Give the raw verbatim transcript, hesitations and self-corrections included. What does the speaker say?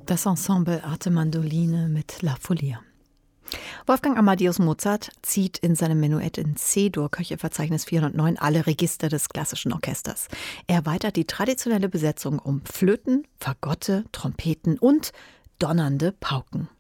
Das Ensemble Arte Mandoline mit La Folia. Wolfgang Amadeus Mozart zieht in seinem Menuett in C-Dur, Köchelverzeichnis vierhundertneun, alle Register des klassischen Orchesters. Er erweitert die traditionelle Besetzung um Flöten, Fagotte, Trompeten und donnernde Pauken.